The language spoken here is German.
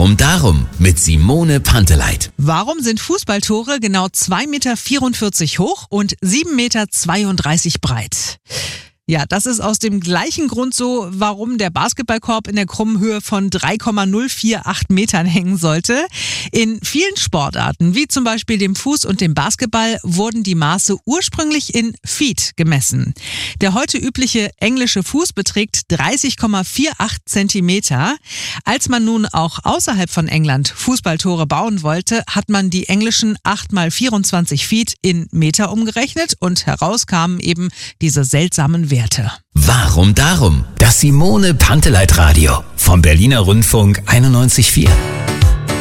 Warum darum? Mit Simone Panteleit. Warum sind Fußballtore genau 2,44 Meter hoch und 7,32 Meter breit? Ja, das ist aus dem gleichen Grund so, warum der Basketballkorb in der krummen Höhe von 3,048 Metern hängen sollte. In vielen Sportarten, wie zum Beispiel dem Fuß- und dem Basketball, wurden die Maße ursprünglich in Feet gemessen. Der heute übliche englische Fuß beträgt 30,48 Zentimeter. Als man nun auch außerhalb von England Fußballtore bauen wollte, hat man die englischen 8 mal 24 Feet in Meter umgerechnet und heraus kamen eben diese seltsamen Werte. Warum darum? Das Simone Panteleit Radio vom Berliner Rundfunk 91,4.